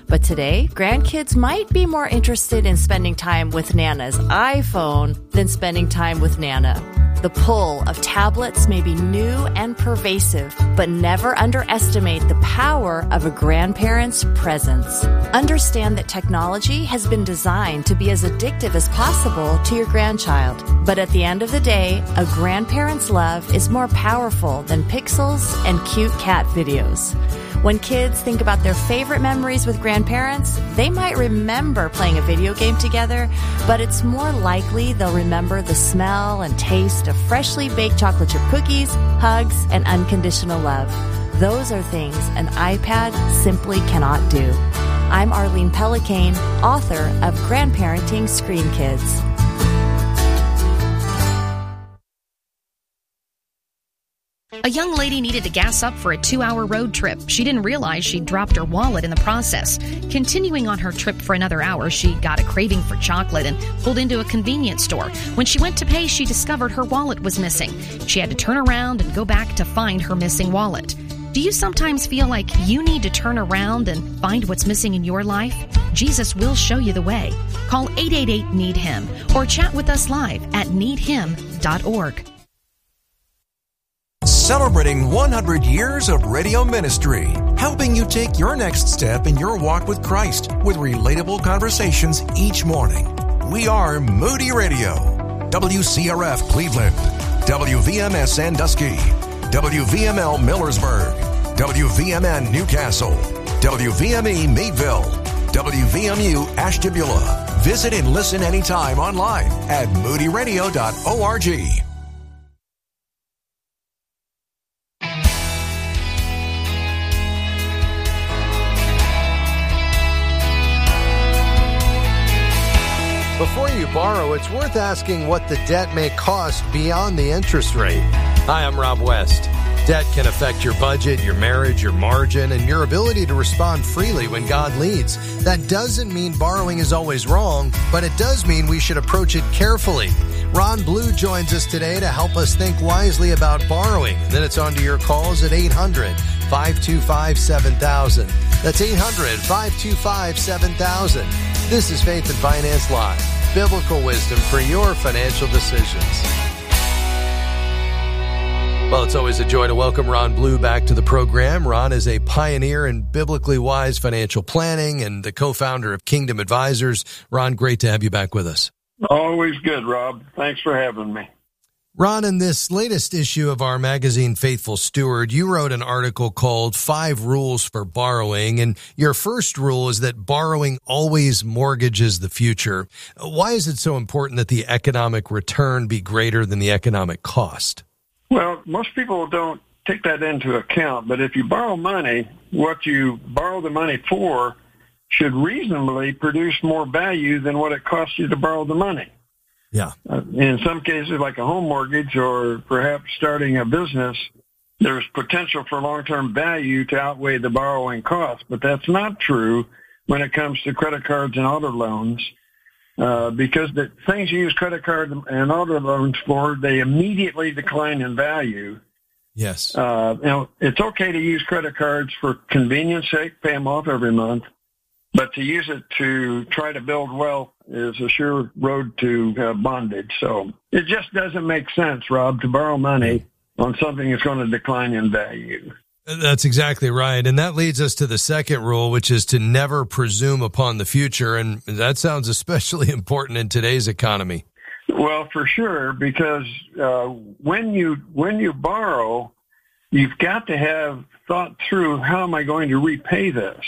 But today, grandkids might be more interested in spending time with Nana's iPhone than spending time with Nana. The pull of tablets may be new and pervasive, but never underestimate the power of a grandparent's presence. Understand that technology has been designed to be as addictive as possible to your grandchild. But at the end of the day, a grandparent's love is more powerful than pixels and cute cat videos. When kids think about their favorite memories with grandparents, they might remember playing a video game together, but it's more likely they'll remember the smell and taste of freshly baked chocolate chip cookies, hugs, and unconditional love. Those are things an iPad simply cannot do. I'm Arlene Pellicane, author of Grandparenting Screen Kids. A young lady needed to gas up for a 2-hour road trip. She didn't realize she'd dropped her wallet in the process. Continuing on her trip for another hour, she got a craving for chocolate and pulled into a convenience store. When she went to pay, she discovered her wallet was missing. She had to turn around and go back to find her missing wallet. Do you sometimes feel like you need to turn around and find what's missing in your life? Jesus will show you the way. Call 888-NEED-HIM or chat with us live at needhim.org. Celebrating 100 years of radio ministry, helping you take your next step in your walk with Christ with relatable conversations each morning. We are Moody Radio, WCRF Cleveland, WVMS Sandusky, WVML Millersburg, WVMN Newcastle, WVME Meadville, WVMU Ashtabula. Visit and listen anytime online at moodyradio.org. Before you borrow, it's worth asking what the debt may cost beyond the interest rate. Hi, I'm Rob West. Debt can affect your budget, your marriage, your margin, and your ability to respond freely when God leads. That doesn't mean borrowing is always wrong, but it does mean we should approach it carefully. Ron Blue joins us today to help us think wisely about borrowing. Then it's on to your calls at 800-525-7000. That's 800-525-7000. This is Faith and Finance Live, biblical wisdom for your financial decisions. Well, it's always a joy to welcome Ron Blue back to the program. Ron is a pioneer in biblically wise financial planning and the co-founder of Kingdom Advisors. Ron, great to have you back with us. Always good, Rob. Thanks for having me. Ron, in this latest issue of our magazine, Faithful Steward, you wrote an article called 5 Rules for Borrowing, and your first rule is that borrowing always mortgages the future. Why is it so important that the economic return be greater than the economic cost? Well, most people don't take that into account, but if you borrow money, what you borrow the money for should reasonably produce more value than what it costs you to borrow the money. Yeah. In some cases, like a home mortgage or perhaps starting a business, there's potential for long-term value to outweigh the borrowing cost. But that's not true when it comes to credit cards and auto loans, because the things you use credit card and auto loans for, they immediately decline in value. Yes. It's okay to use credit cards for convenience sake, pay them off every month. But to use it to try to build wealth is a sure road to bondage. So it just doesn't make sense, Rob, to borrow money on something that's going to decline in value. That's exactly right. And that leads us to the second rule, which is to never presume upon the future. And that sounds especially important in today's economy. Well, for sure, because when you borrow, you've got to have thought through, how am I going to repay this?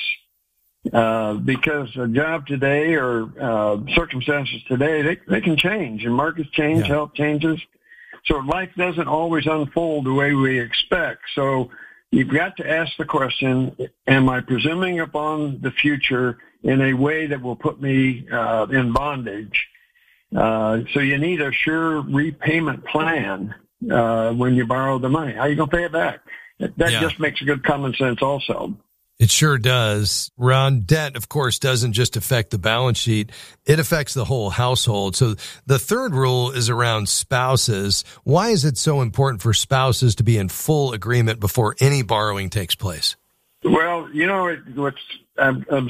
Because a job today or circumstances today, they can change, and markets change, health changes. So life doesn't always unfold the way we expect. So you've got to ask the question, am I presuming upon the future in a way that will put me in bondage? So you need a sure repayment plan when you borrow the money. How are you going to pay it back? That just makes good common sense also. It sure does. Ron, debt, of course, doesn't just affect the balance sheet. It affects the whole household. So the third rule is around spouses. Why is it so important for spouses to be in full agreement before any borrowing takes place? Well, what's